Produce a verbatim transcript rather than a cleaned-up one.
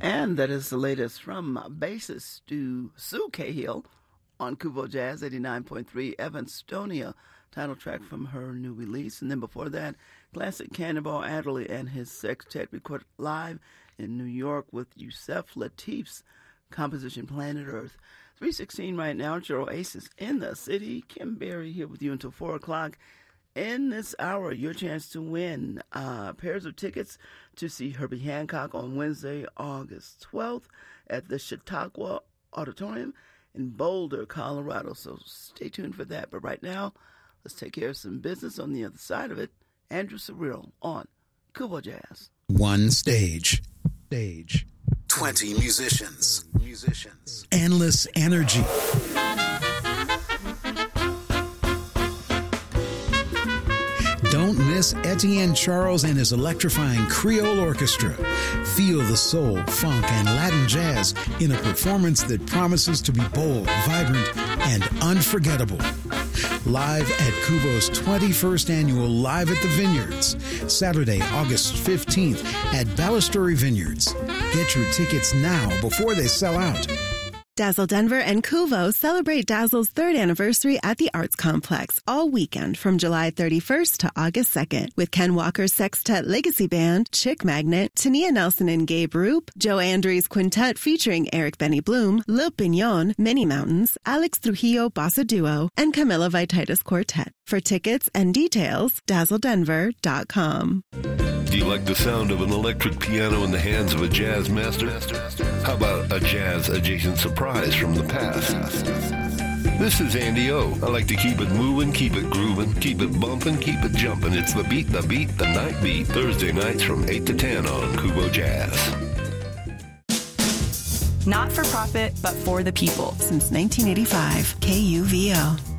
And that is the latest from bassist Stu Sue Cahill on Kubo Jazz eighty-nine point three, Evanstonia, title track from her new release. And then before that, classic Cannonball Adderley and his sextet recorded live in New York with Yusef Lateef's composition Planet Earth. three sixteen right now, it's your Oasis in the City. Kim Berry here with you until four o'clock. In this hour, your chance to win uh, pairs of tickets to see Herbie Hancock on Wednesday, August twelfth at the Chautauqua Auditorium in Boulder, Colorado. So stay tuned for that. But right now, let's take care of some business on the other side of it. Andrew Surreal on Kubo Jazz. One stage. Stage. twenty musicians. Musicians. Endless energy. Don't miss Etienne Charles and his electrifying Creole Orchestra. Feel the soul, funk, and Latin jazz in a performance that promises to be bold, vibrant, and unforgettable. Live at Kubo's twenty-first annual Live at the Vineyards, Saturday, August fifteenth at Balustrade Vineyards. Get your tickets now before they sell out. Dazzle Denver and Kuvo celebrate Dazzle's third anniversary at the Arts Complex all weekend from July thirty-first to August second with Ken Walker's Sextet Legacy Band, Chick Magnet, Tania Nelson and Gabe Roop, Joe Andrews Quintet featuring Eric Benny Bloom, Lil Pignon, Many Mountains, Alex Trujillo Bossa Duo, and Camila Vititis Quartet. For tickets and details, dazzle denver dot com. Do you like the sound of an electric piano in the hands of a jazz master? How about a jazz-adjacent surprise from the past? This is Andy O. I like to keep it moving, keep it grooving, keep it bumping, keep it jumping. It's the beat, the beat, the night beat. Thursday nights from eight to ten on Kubo Jazz. Not for profit, but for the people. Since nineteen eighty-five, K U V O.